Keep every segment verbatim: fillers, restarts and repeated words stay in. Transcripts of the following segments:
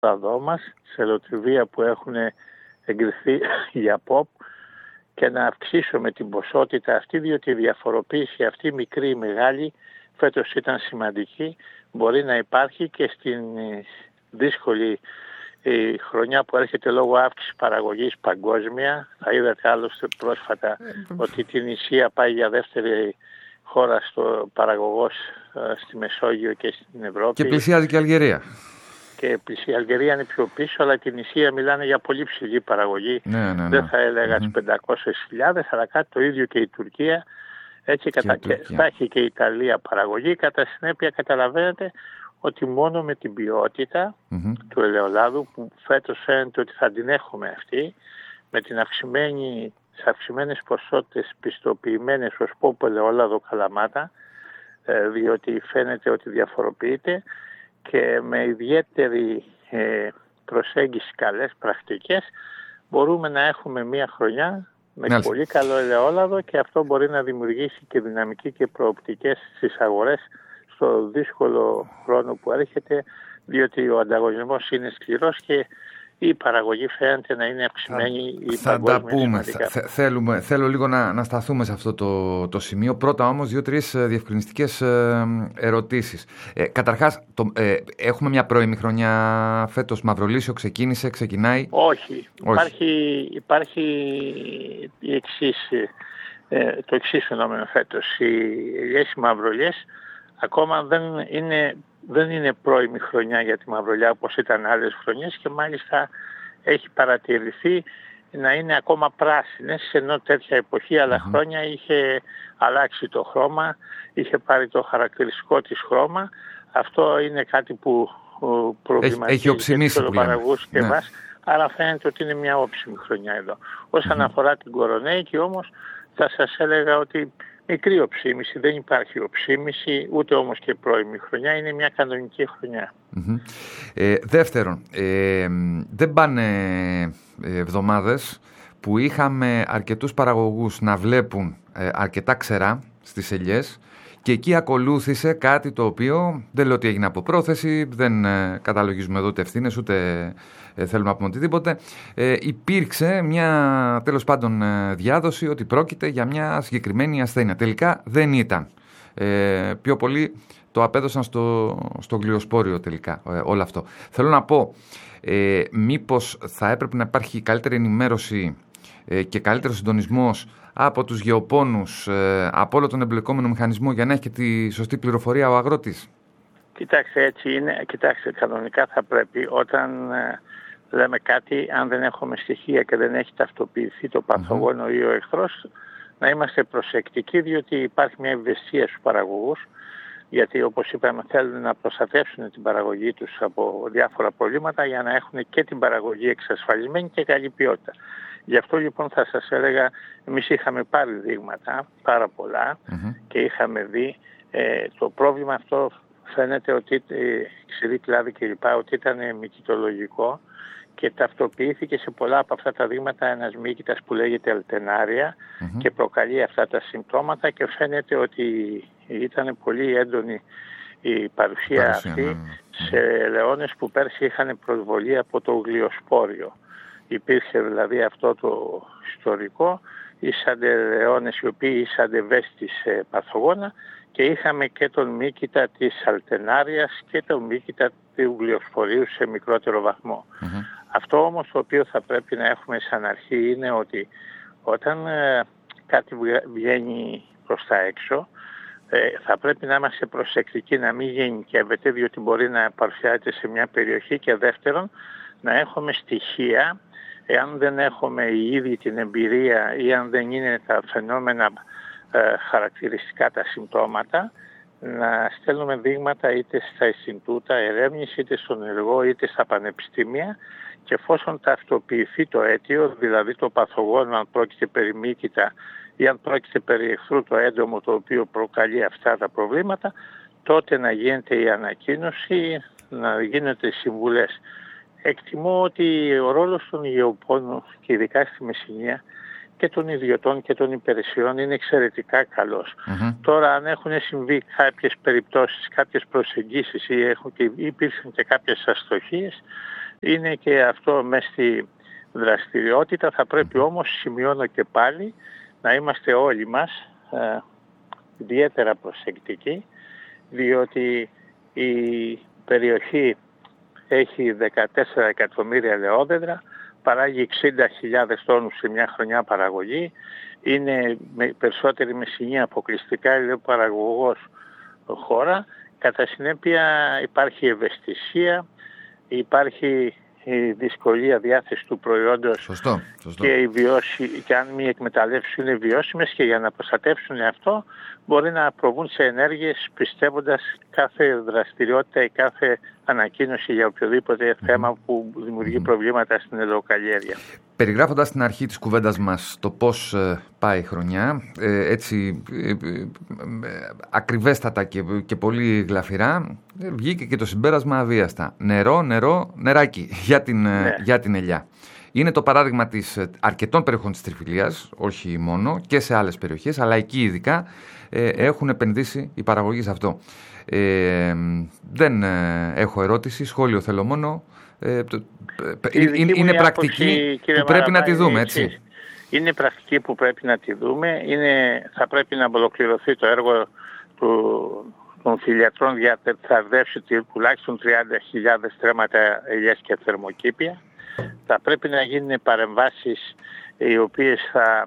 εδώ μας, σε ελαιοτριβία που έχουν εγκριθεί για ποπ, και να αυξήσουμε την ποσότητα αυτή, διότι η διαφοροποίηση αυτή, μικρή ή μεγάλη, φέτος ήταν σημαντική, μπορεί να υπάρχει και στην δύσκολη η χρονιά που έρχεται λόγω αύξησης παραγωγής παγκόσμια. Θα είδατε άλλωστε πρόσφατα ότι η Τινησία πάει για δεύτερη χώρα στο παραγωγός στη Μεσόγειο και στην Ευρώπη. Και πλησιάζει και η Αλγερία. Και η Αλγερία είναι πιο πίσω, αλλά την Τινησία μιλάνε για πολύ ψηλή παραγωγή. Ναι, ναι, ναι. Δεν θα έλεγα τις mm-hmm. πεντακόσιες χιλιάδες, αλλά κάτι το ίδιο και η Τουρκία. Έτσι και κατα... Τουρκία. Θα έχει και η Ιταλία παραγωγή. Κατά συνέπεια καταλαβαίνετε ότι μόνο με την ποιότητα mm-hmm. του ελαιολάδου, που φέτος φαίνεται ότι θα την έχουμε αυτή, με την αυξημένη, τις αυξημένες ποσότητες πιστοποιημένες ως πόπο ελαιόλαδο Καλαμάτα, ε, διότι φαίνεται ότι διαφοροποιείται, και με ιδιαίτερη ε, προσέγγιση, καλές πρακτικές, μπορούμε να έχουμε μία χρονιά με Μάλιστα. πολύ καλό ελαιόλαδο, και αυτό μπορεί να δημιουργήσει και δυναμική και προοπτικές στις αγορές στο δύσκολο χρόνο που έρχεται, διότι ο ανταγωνισμός είναι σκληρός και η παραγωγή φαίνεται να είναι αυξημένη. Θα, θα τα πούμε. Θε, θέλουμε, θέλω λίγο να, να σταθούμε σε αυτό το, το σημείο. Πρώτα όμως δύο-τρεις διευκρινιστικές ερωτήσεις. Ε, καταρχάς, το, ε, έχουμε μια πρώιμη χρονιά φέτος? Μαυρολίσιο ξεκίνησε, ξεκινάει? Όχι. Όχι. Υπάρχει, υπάρχει η εξής, ε, το εξής φαινόμενο φέτος. Οι ελιές, οι μαυρολιές ακόμα δεν είναι... Δεν είναι πρώιμη χρονιά για τη μαυρολιά όπως ήταν άλλες χρονιές, και μάλιστα έχει παρατηρηθεί να είναι ακόμα πράσινες, ενώ τέτοια εποχή άλλα mm-hmm. χρόνια είχε αλλάξει το χρώμα, είχε πάρει το χαρακτηριστικό της χρώμα. Αυτό είναι κάτι που προβληματίζει τους ολοπαραγωγούς και εμάς, ναι. Άρα φαίνεται ότι είναι μια όψιμη χρονιά εδώ. Όσον mm-hmm. αφορά την κορονέικη όμως, θα σας έλεγα ότι μικρή οψίμηση, δεν υπάρχει οψίμηση, ούτε όμως και πρώιμη χρονιά, είναι μια κανονική χρονιά. Mm-hmm. Ε, δεύτερον, ε, δεν πάνε εβδομάδες που είχαμε αρκετούς παραγωγούς να βλέπουν ε, αρκετά ξερά στις ελιές, και εκεί ακολούθησε κάτι το οποίο δεν λέω ότι έγινε από πρόθεση, δεν ε, καταλογίζουμε εδώ ούτε ευθύνες, ούτε ε, θέλουμε να πούμε οτιδήποτε. Ε, υπήρξε μια, τέλος πάντων, ε, διάδοση ότι πρόκειται για μια συγκεκριμένη ασθένεια. Τελικά δεν ήταν. Ε, πιο πολύ το απέδωσαν στο, στο γλυοσπόριο τελικά ε, όλο αυτό. Θέλω να πω, ε, μήπως θα έπρεπε να υπάρχει καλύτερη ενημέρωση ε, και καλύτερο συντονισμός από τους γεωπόνους, ε, από όλο τον εμπλεκόμενο μηχανισμό, για να έχει και τη σωστή πληροφορία ο αγρότης? Κοιτάξτε, έτσι είναι. Κοιτάξτε, κανονικά θα πρέπει, όταν ε, λέμε κάτι, αν δεν έχουμε στοιχεία και δεν έχει ταυτοποιηθεί το παθογόνο mm-hmm. ή ο εχθρός, να είμαστε προσεκτικοί, διότι υπάρχει μια ευαισθησία στους παραγωγούς, γιατί όπως είπαμε θέλουν να προστατεύσουν την παραγωγή τους από διάφορα προβλήματα, για να έχουν και την παραγωγή εξασφαλισμένη και καλή ποιότητα. Γι' αυτό λοιπόν θα σας έλεγα, εμείς είχαμε πάρει δείγματα πάρα πολλά mm-hmm. και είχαμε δει ε, το πρόβλημα αυτό. Φαίνεται ότι ε, ξηρή κλάδη κλπ. Ότι ήταν μυκητολογικό, και ταυτοποιήθηκε σε πολλά από αυτά τα δείγματα ένας μύκητας που λέγεται αλτενάρια mm-hmm. και προκαλεί αυτά τα συμπτώματα, και φαίνεται ότι ήταν πολύ έντονη η παρουσία, παρουσία αυτή ναι, ναι. σε ελαιώνες που πέρσι είχαν προσβολή από το γλυοσπόριο. Υπήρχε δηλαδή αυτό το ιστορικό, ήσαντε ελαιώνες οι οποίοι ήσαντε ευαίσθητοι σε παθογόνα, και είχαμε και τον μύκητα της αλτενάριας και τον μύκητα του γλυοσπορίου σε μικρότερο βαθμό. Mm-hmm. Αυτό όμως το οποίο θα πρέπει να έχουμε σαν αρχή είναι ότι όταν ε, κάτι βγαίνει προς τα έξω, ε, θα πρέπει να είμαστε προσεκτικοί να μην γενικεύεται, διότι μπορεί να παρουσιάζεται σε μια περιοχή, και δεύτερον να έχουμε στοιχεία, εάν δεν έχουμε ήδη την εμπειρία ή αν δεν είναι τα φαινόμενα ε, χαρακτηριστικά τα συμπτώματα, να στέλνουμε δείγματα είτε στα Ινστιτούτα Ερεύνης, είτε στον Εργό, είτε στα πανεπιστήμια, και εφόσον ταυτοποιηθεί το αίτιο, δηλαδή το παθογόνο, αν πρόκειται περί μύκητα ή αν πρόκειται περί εχθρού το έντομο το οποίο προκαλεί αυτά τα προβλήματα, τότε να γίνεται η ανακοίνωση, να γίνονται οι συμβουλές. Εκτιμώ ότι ο ρόλος των γεωπόνων, και ειδικά στη Μεσσηνία, και των ιδιωτών και των υπηρεσιών είναι εξαιρετικά καλός. Mm-hmm. Τώρα, αν έχουν συμβεί κάποιες περιπτώσεις, κάποιες προσεγγίσεις ή, έχουν και, ή υπήρξαν και κάποιες αστοχίες, είναι και αυτό μέσα στη δραστηριότητα. Θα πρέπει όμως, σημειώνω και πάλι, να είμαστε όλοι μας ε, ιδιαίτερα προσεκτικοί, διότι η περιοχή έχει δεκατέσσερα εκατομμύρια ελαιόδεντρα, παράγει εξήντα χιλιάδες τόνους σε μια χρονιά παραγωγή, είναι με περισσότερη μεσηνία αποκλειστικά ελαιοπαραγωγός χώρα. Κατά συνέπεια υπάρχει ευαισθησία, υπάρχει η δυσκολία διάθεση του προϊόντος. Σωστό, σωστό. Και, οι βιώσι... και αν μη εκμεταλλεύσεις είναι βιώσιμες, και για να προστατεύσουν αυτό μπορεί να προβούν σε ενέργειες πιστεύοντας κάθε δραστηριότητα ή κάθε ανακοίνωση για οποιοδήποτε mm-hmm. θέμα που δημιουργεί mm-hmm. προβλήματα στην ελαιοκαλλιέργεια. Περιγράφοντας στην αρχή της κουβέντας μας το πώς πάει η χρονιά, έτσι ακριβέστατα και, και πολύ γλαφυρά, βγήκε και το συμπέρασμα αβίαστα. Νερό, νερό, νεράκι για την, ναι. για την ελιά. Είναι το παράδειγμα της αρκετών περιοχών της Τριφυλίας, όχι μόνο, και σε άλλες περιοχές, αλλά εκεί ειδικά ε, έχουν επενδύσει οι παραγωγοί σε αυτό. Ε, δεν ε, έχω ερώτηση, σχόλιο θέλω μόνο. Ε, το, είναι είναι πρακτική άποψη, που πρέπει να τη δούμε, έτσι. Είναι πρακτική που πρέπει να τη δούμε. Είναι, θα πρέπει να ολοκληρωθεί το έργο του, των φυλιατρών για να θαρδεύσει τουλάχιστον τριάντα χιλιάδες στρέμματα ελιές και θερμοκήπια. Θα πρέπει να γίνουν παρεμβάσεις οι οποίες θα,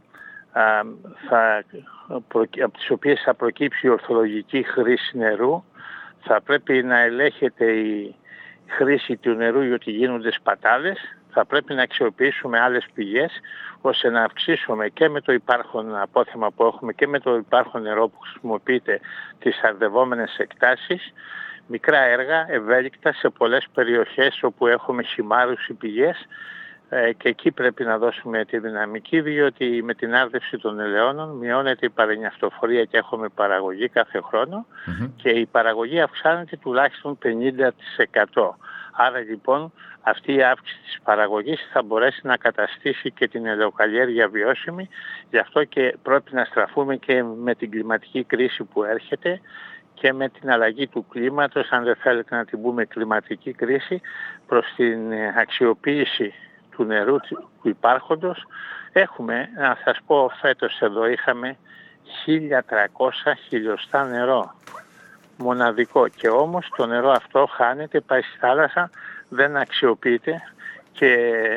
θα, από τις οποίες θα προκύψει η ορθολογική χρήση νερού. Θα πρέπει να ελέγχεται η χρήση του νερού γιατί γίνονται σπατάλες. Θα πρέπει να αξιοποιήσουμε άλλες πηγές ώστε να αυξήσουμε και με το υπάρχον απόθεμα που έχουμε και με το υπάρχον νερό που χρησιμοποιείται τις αρδευόμενες εκτάσεις. Μικρά έργα, ευέλικτα σε πολλές περιοχές όπου έχουμε χυμάρους ή πηγές, ε, και εκεί πρέπει να δώσουμε τη δυναμική, διότι με την άρδευση των ελαιώνων μειώνεται η παρενιαυτοφορία και έχουμε παραγωγή κάθε χρόνο mm-hmm. και η παραγωγή αυξάνεται τουλάχιστον πενήντα τοις εκατό. Άρα λοιπόν αυτή η αύξηση της παραγωγής θα μπορέσει να καταστήσει και την ελαιοκαλλιέργεια βιώσιμη. Γι' αυτό και πρέπει να στραφούμε και με την κλιματική κρίση που έρχεται και με την αλλαγή του κλίματος, αν δεν θέλετε να την πούμε κλιματική κρίση, προς την αξιοποίηση του νερού του υπάρχοντος. Έχουμε, να σας πω, φέτος εδώ είχαμε χίλια τριακόσια χιλιοστά νερό. Μοναδικό. Και όμως το νερό αυτό χάνεται, πάει στη θάλασσα, δεν αξιοποιείται και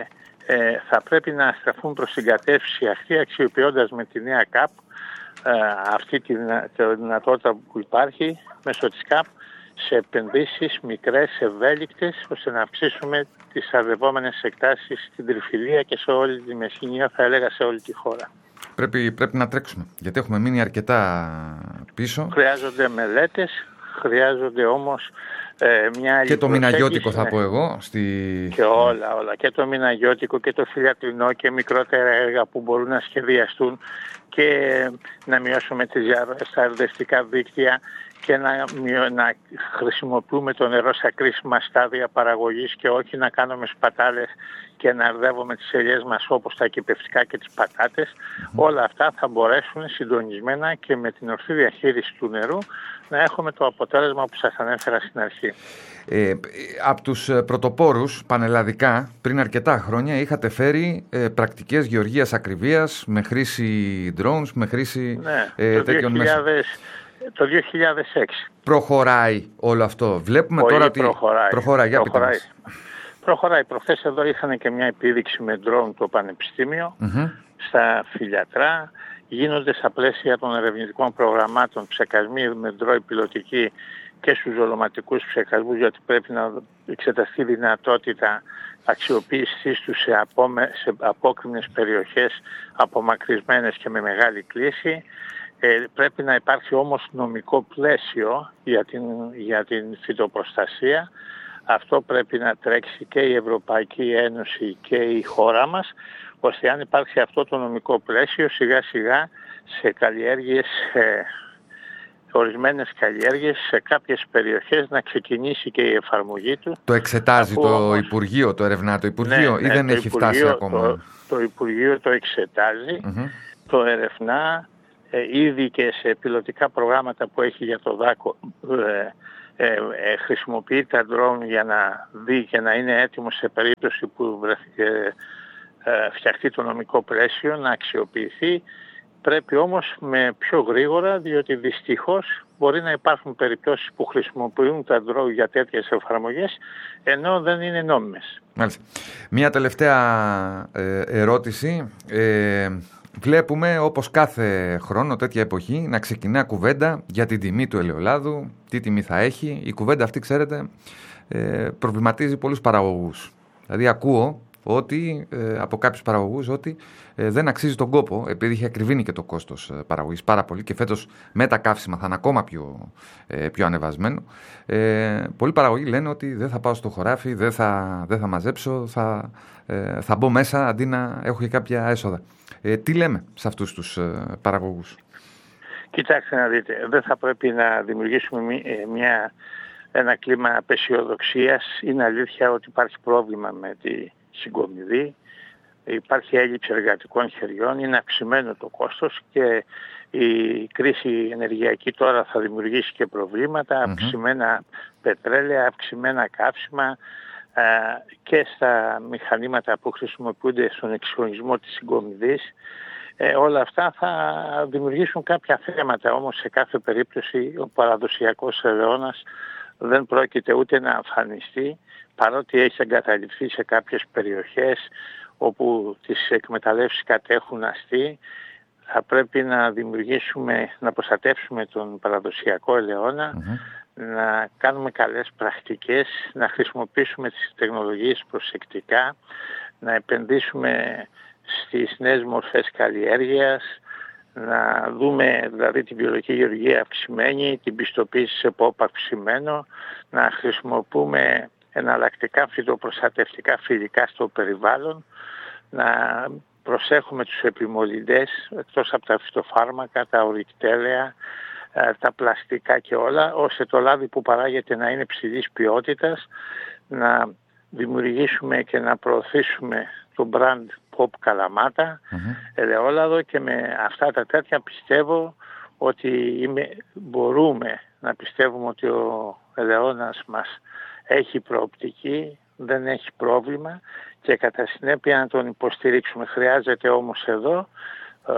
ε, θα πρέπει να στραφούν προς την κατεύθυνση αυτή, αξιοποιώντας με τη νέα ΚΑΠ ε, αυτή τη δυνατότητα που υπάρχει μέσω της ΚΑΠ σε επενδύσεις μικρές, ευέλικτες, ώστε να αυξήσουμε τις αρδευόμενες εκτάσεις στην Τριφυλία και σε όλη τη Μεσσηνία, θα έλεγα σε όλη τη χώρα. Πρέπει, πρέπει να τρέξουμε, γιατί έχουμε μείνει αρκετά πίσω. Χρειάζονται μελέτες, χρειάζονται όμως ε, μια άλλη και το μηναγιώτικο, ναι. θα πω εγώ. Στη... Και όλα, όλα. Και το μηναγιώτικο και το φιλιατρινό και μικρότερα έργα που μπορούν να σχεδιαστούν και να μειώσουμε τις διαρροές στα αρδευτικά δίκτυα και να, να χρησιμοποιούμε το νερό στα κρίσιμα στάδια παραγωγής και όχι να κάνουμε σπατάλες και να αρδεύουμε τις ελιές μας όπως τα κυπευτικά και τις πατάτες. Mm-hmm. Όλα αυτά θα μπορέσουν συντονισμένα και με την ορθή διαχείριση του νερού να έχουμε το αποτέλεσμα που σας ανέφερα στην αρχή. Ε, από τους πρωτοπόρους πανελλαδικά πριν αρκετά χρόνια είχατε φέρει ε, πρακτικές γεωργίας ακριβίας με χρήση drones, με χρήση ναι, ε, τέτοιων μέσων. Το δύο χιλιάδες έξι. Προχωράει όλο αυτό. Βλέπουμε Πολύ τώρα ότι προχωράει. προχωράει. Για προχωράει. πείτε μας. Προχωράει. Προχθές εδώ είχαν και μια επίδειξη με drone το Πανεπιστήμιο mm-hmm. στα φιλιατρά. Γίνονται στα πλαίσια των ερευνητικών προγραμμάτων ψεκασμοί με ντρόι πιλωτική και στους ζωλωματικούς ψεκασμούς, γιατί πρέπει να εξεταστεί δυνατότητα αξιοποίησης τους σε, απόμε, σε απόκρημνες περιοχές απομακρυσμένες και με μεγάλη κλίση. Ε, πρέπει να υπάρχει όμως νομικό πλαίσιο για την, για την φυτοπροστασία. Αυτό πρέπει να τρέξει και η Ευρωπαϊκή Ένωση και η χώρα μας, ώστε αν υπάρξει αυτό το νομικό πλαίσιο, σιγά σιγά σε καλλιέργειες, σε ορισμένες καλλιέργειες, σε κάποιες περιοχές να ξεκινήσει και η εφαρμογή του. Το εξετάζει Αφού το όμως... Υπουργείο, το ερευνά το Υπουργείο ναι, ή ναι, δεν έχει Υπουργείο, φτάσει ακόμα? Το, το Υπουργείο το εξετάζει, mm-hmm. το ερευνά, ε, ήδη και σε πιλωτικά προγράμματα που έχει για το δάκο ε, ε, ε, χρησιμοποιεί τα ντρόουν για να δει και να είναι έτοιμο σε περίπτωση που βρεθεί, ε, φτιαχτεί το νομικό πλαίσιο, να αξιοποιηθεί. Πρέπει όμως με πιο γρήγορα, διότι δυστυχώς μπορεί να υπάρχουν περιπτώσεις που χρησιμοποιούν τα ντρόουν για τέτοιες εφαρμογές, ενώ δεν είναι νόμιμες. Μάλιστα. Μία τελευταία ε, ερώτηση. Ε, βλέπουμε όπως κάθε χρόνο τέτοια εποχή να ξεκινά κουβέντα για την τιμή του ελαιολάδου, τι τιμή θα έχει. Η κουβέντα αυτή, ξέρετε, ε, προβληματίζει πολλούς παραγωγούς. Δηλαδή ακούω ότι ε, από κάποιους παραγωγούς ότι ε, δεν αξίζει τον κόπο, επειδή είχε ακριβήνει και το κόστος ε, παραγωγής πάρα πολύ και φέτος με τα καύσιμα θα είναι ακόμα πιο, ε, πιο ανεβασμένο. Ε, πολλοί παραγωγοί λένε ότι δεν θα πάω στο χωράφι, δεν θα, δεν θα μαζέψω, θα, ε, θα μπω μέσα αντί να έχω και κάποια έσοδα. Ε, τι λέμε σε αυτούς τους ε, παραγωγούς? Κοιτάξτε να δείτε, δεν θα πρέπει να δημιουργήσουμε μια, ένα κλίμα απεσιοδοξίας. Είναι αλήθεια ότι υπάρχει πρόβλημα με τη συγκομιδή, υπάρχει έλλειψη εργατικών χεριών, είναι αυξημένο το κόστος και η κρίση ενεργειακή τώρα θα δημιουργήσει και προβλήματα, mm-hmm. αυξημένα πετρέλαια, αυξημένα καύσιμα α, και στα μηχανήματα που χρησιμοποιούνται στον εξυγχρονισμό της συγκομιδής. Ε, όλα αυτά θα δημιουργήσουν κάποια θέματα, όμως σε κάθε περίπτωση ο παραδοσιακός ελαιώνας δεν πρόκειται ούτε να εμφανιστεί, παρότι έχει εγκαταλειφθεί σε κάποιες περιοχές όπου τις εκμεταλλεύσεις κατέχουν αστεί. Θα πρέπει να δημιουργήσουμε, να προστατεύσουμε τον παραδοσιακό ελαιώνα, mm-hmm. να κάνουμε καλές πρακτικές, να χρησιμοποιήσουμε τις τεχνολογίες προσεκτικά, να επενδύσουμε στις νέες μορφές καλλιέργειας, να δούμε δηλαδή την βιολογική γεωργία αυξημένη, την πιστοποίηση σε πόπ αυξημένο, να χρησιμοποιούμε εναλλακτικά φυτοπροστατευτικά φιλικά στο περιβάλλον, να προσέχουμε τους επιμολυντές εκτός από τα φυτοφάρμακα, τα ορυκτέλεα, τα πλαστικά και όλα, ώστε το λάδι που παράγεται να είναι ψηλής ποιότητας, να δημιουργήσουμε και να προωθήσουμε το brand Pop Καλαμάτα, mm-hmm. ελαιόλαδο, και με αυτά τα τέτοια πιστεύω ότι είμαι, μπορούμε να πιστεύουμε ότι ο ελαιώνας μας έχει προοπτική, δεν έχει πρόβλημα και κατά συνέπεια να τον υποστηρίξουμε. Χρειάζεται όμως εδώ ε,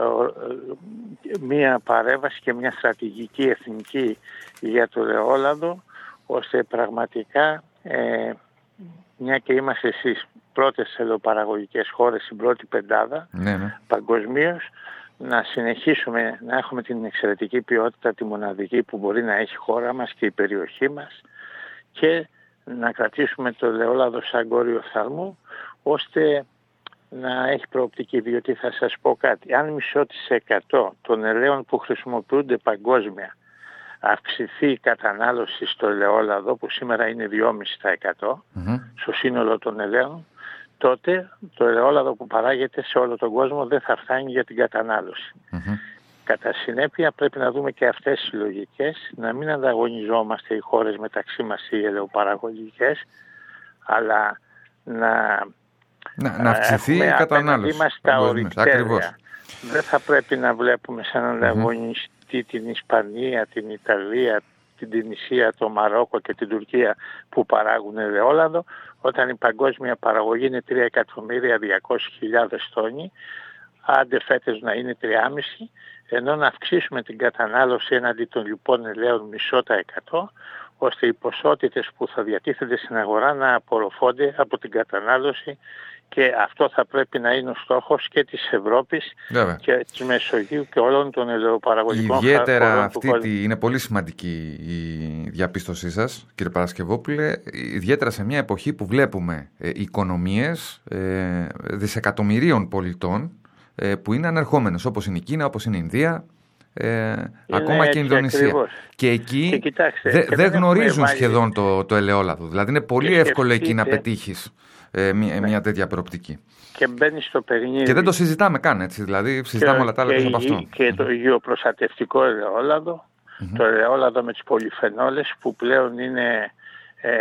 μία παρέμβαση και μια στρατηγική εθνική για το ελαιόλαδο, ώστε πραγματικά ε, μια και είμαστε στις πρώτες ελαιοπαραγωγικές χώρες, στην πρώτη πεντάδα ναι, ναι. παγκοσμίως, να συνεχίσουμε να έχουμε την εξαιρετική ποιότητα, τη μοναδική που μπορεί να έχει η χώρα μας και η περιοχή μας, και να κρατήσουμε το ελαιόλαδο σαν κόριο φθαλμού, ώστε να έχει προοπτική. Διότι θα σας πω κάτι, αν μισό της εκατό των ελαίων που χρησιμοποιούνται παγκόσμια αυξηθεί η κατανάλωση στο ελαιόλαδο, που σήμερα είναι δυόμισι τοις εκατό mm-hmm. στο σύνολο των ελαίων, τότε το ελαιόλαδο που παράγεται σε όλο τον κόσμο δεν θα φτάνει για την κατανάλωση. Mm-hmm. Κατά συνέπεια πρέπει να δούμε και αυτές τις λογικές, να μην ανταγωνιζόμαστε οι χώρες μεταξύ μας οι ελαιοπαραγωγικές, αλλά να, να, να αυξηθεί η κατανάλωση. Είμαστε τα ορυκτέλεια. Δεν θα πρέπει να βλέπουμε σαν ανταγωνιστή mm-hmm. την Ισπανία, την Ιταλία, την Τινησία, το Μαρόκο και την Τουρκία που παράγουν ελαιόλαδο, όταν η παγκόσμια παραγωγή είναι τρία εκατομμύρια διακόσιες χιλιάδες τόνοι, άντε φέτος να είναι τριακόσια, ενώ να αυξήσουμε την κατανάλωση έναντι των λοιπών ελαίων μισό τα εκατό, ώστε οι ποσότητες που θα διατίθενται στην αγορά να απορροφώνται από την κατανάλωση, και αυτό θα πρέπει να είναι ο στόχος και της Ευρώπης Βέβαια. και της Μεσογείου και όλων των ελαιοπαραγωγικών χωρών. Ιδιαίτερα αυτή τη, είναι πολύ σημαντική η διαπίστωσή σας, κύριε Παρασκευόπουλε, ιδιαίτερα σε μια εποχή που βλέπουμε ε, οικονομίες ε, δισεκατομμυρίων πολιτών ε, που είναι ανερχόμενες, όπως είναι η Κίνα, όπως είναι η Ινδία, ε, ακόμα και η Ινδονησία. Ακριβώς. Και εκεί δεν δε γνωρίζουν βάλει... σχεδόν το, το ελαιόλαδο. Δηλαδή είναι πολύ και εύκολο εκεί να πετύχεις ε, μια, μια τέτοια προοπτική. Και μπαίνει στο παιχνίδι. Και δεν το συζητάμε καν, έτσι. Δηλαδή συζητάμε και, όλα τα άλλα πίσω από αυτό. Και το υγειοπροστατευτικό ελαιόλαδο, mm-hmm. το ελαιόλαδο με τις πολυφενόλες, που πλέον είναι ε,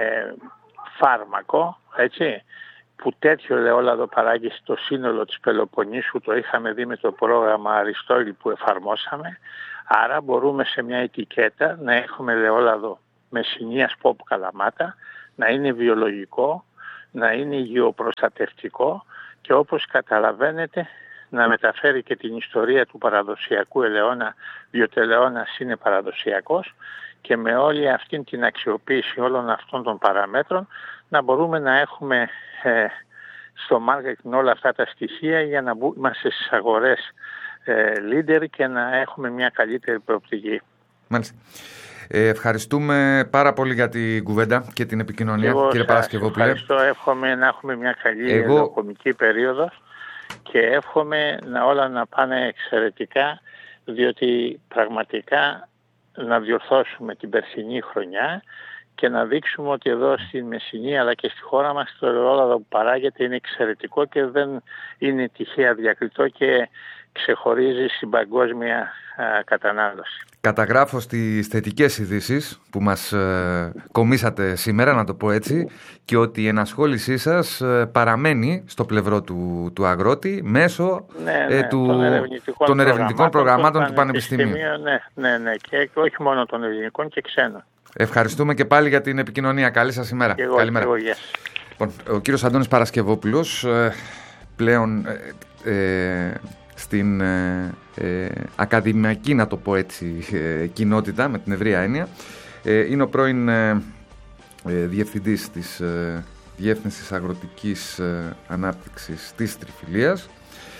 φάρμακο, έτσι, που τέτοιο ελαιόλαδο παράγει στο σύνολο της Πελοποννήσου, το είχαμε δει με το πρόγραμμα Αριστόιλ που εφαρμόσαμε. Άρα μπορούμε σε μια ετικέτα να έχουμε ελαιόλαδο Μεσσηνίας Πόπ Καλαμάτα, να είναι βιολογικό, να είναι υγειοπροστατευτικό και όπως καταλαβαίνετε να μεταφέρει και την ιστορία του παραδοσιακού ελαιώνα, διότι ο ελαιώνας είναι παραδοσιακός, και με όλη αυτή την αξιοποίηση όλων αυτών των παραμέτρων να μπορούμε να έχουμε ε, στο marketing όλα αυτά τα στοιχεία για να είμαστε στις αγορές ε, leader και να έχουμε μια καλύτερη προοπτική. Μάλιστα. Ε, ευχαριστούμε πάρα πολύ για την κουβέντα και την επικοινωνία, Εγώ κύριε Παρασκευόπουλε. Ευχαριστώ, εύχομαι να έχουμε μια καλή Εγώ... ελαιοκομική περίοδο και εύχομαι να όλα να πάνε εξαιρετικά, διότι πραγματικά να διορθώσουμε την περσινή χρονιά και να δείξουμε ότι εδώ στη Μεσσηνία αλλά και στη χώρα μας το ελαιόλαδο που παράγεται είναι εξαιρετικό και δεν είναι τυχαία διακριτό και ξεχωρίζει στην παγκόσμια α, κατανάλωση. Καταγράφω στις θετικές ειδήσεις που μας ε, κομίσατε σήμερα, να το πω έτσι, και ότι η ενασχόλησή σας ε, παραμένει στο πλευρό του, του αγρότη μέσω ναι, ναι, ε, του, των ερευνητικών, των ερευνητικών προγραμμάτων του Πανεπιστημίου. Ναι, ναι, ναι, και όχι μόνο των ελληνικών και ξένων. Ευχαριστούμε και πάλι για την επικοινωνία. Καλή σας ημέρα. Και εγώ, Καλημέρα. Και εγώ, yes. Λοιπόν, ο κύριος Αντώνης Παρασκευόπουλος ε, πλέον ε, ε, στην ε, ε, ακαδημαϊκή, να το πω έτσι, ε, κοινότητα με την ευρεία έννοια, ε, είναι ο πρώην ε, ε, διευθυντής της ε, Διεύθυνσης Αγροτικής ε, Ανάπτυξης της Τριφυλίας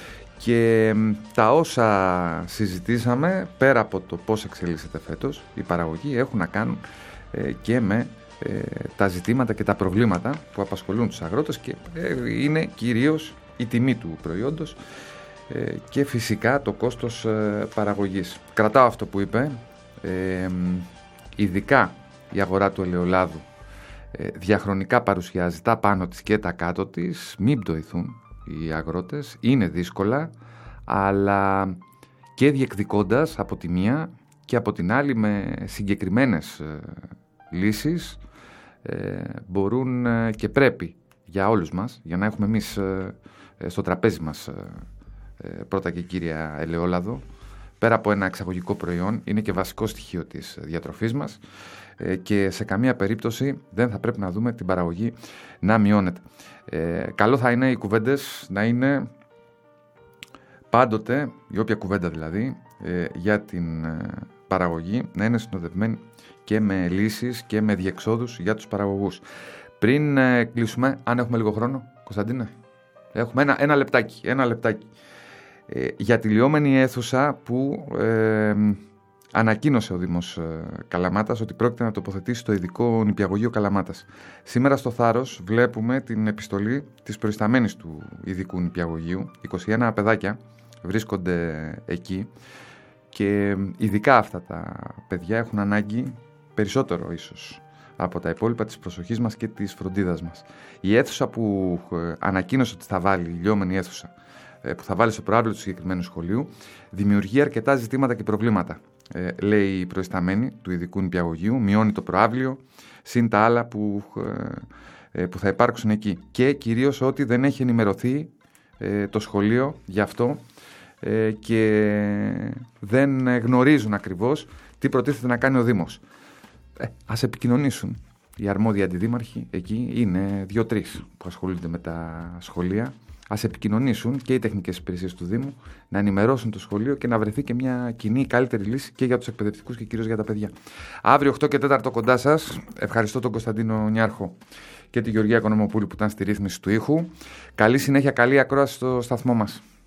και ε, τα όσα συζητήσαμε πέρα από το πώς εξελίσσεται φέτος η παραγωγή έχουν να κάνουν ε, και με ε, τα ζητήματα και τα προβλήματα που απασχολούν τους αγρότες και ε, είναι κυρίως η τιμή του προϊόντος και φυσικά το κόστος παραγωγής. Κρατάω αυτό που είπε, ε, ειδικά η αγορά του ελαιολάδου ε, διαχρονικά παρουσιάζει τα πάνω της και τα κάτω της, μην πτωηθούν οι αγρότες, είναι δύσκολα, αλλά και διεκδικώντας από τη μία και από την άλλη με συγκεκριμένες ε, λύσεις ε, μπορούν ε, και πρέπει για όλους μας, για να έχουμε εμείς ε, στο τραπέζι μας ε, πρώτα και κύρια ελαιόλαδο, πέρα από ένα εξαγωγικό προϊόν, είναι και βασικό στοιχείο της διατροφής μας και σε καμία περίπτωση δεν θα πρέπει να δούμε την παραγωγή να μειώνεται. Ε, καλό θα είναι οι κουβέντες να είναι πάντοτε, η όποια κουβέντα δηλαδή, ε, για την παραγωγή να είναι συνοδευμένη και με λύσεις και με διεξόδους για τους παραγωγούς. Πριν ε, κλείσουμε, αν έχουμε λίγο χρόνο, Κωνσταντίνε, έχουμε ένα, ένα λεπτάκι, ένα λεπτάκι. Ε, για τη λιώμενη αίθουσα που ε, ανακοίνωσε ο Δήμος ε, Καλαμάτας ότι πρόκειται να τοποθετήσει το ειδικό νηπιαγωγείο Καλαμάτας. Σήμερα στο Θάρρος βλέπουμε την επιστολή της προϊσταμένης του ειδικού νηπιαγωγείου. είκοσι ένα παιδάκια βρίσκονται εκεί και ειδικά αυτά τα παιδιά έχουν ανάγκη περισσότερο ίσως από τα υπόλοιπα της προσοχής μας και της φροντίδας μας. Η αίθουσα που ανακοίνωσε ότι θα βάλει, η λιώμενη αίθουσα, που θα βάλει στο προάβλιο του συγκεκριμένου σχολείου, δημιουργεί αρκετά ζητήματα και προβλήματα. Ε, λέει η προϊσταμένη του ειδικού νηπιαγωγείου, μειώνει το προάβλιο, συν τα άλλα που, ε, που θα υπάρξουν εκεί. Και κυρίως ότι δεν έχει ενημερωθεί ε, το σχολείο γι' αυτό ε, και δεν γνωρίζουν ακριβώς τι προτίθεται να κάνει ο Δήμος. Ε, ας επικοινωνήσουν. Οι αρμόδιοι αντιδήμαρχοι εκεί είναι δύο-τρεις που ασχολούνται με τα σχολεία. Ας επικοινωνήσουν και οι τεχνικές υπηρεσίες του Δήμου, να ενημερώσουν το σχολείο και να βρεθεί και μια κοινή καλύτερη λύση και για τους εκπαιδευτικούς και κυρίως για τα παιδιά. Αύριο οκτώ και τέσσερα κοντά σας. Ευχαριστώ τον Κωνσταντίνο Νιάρχο και τη Γεωργία Οικονομοπούλου που ήταν στη ρύθμιση του ήχου. Καλή συνέχεια, καλή ακρόαση στο σταθμό μας.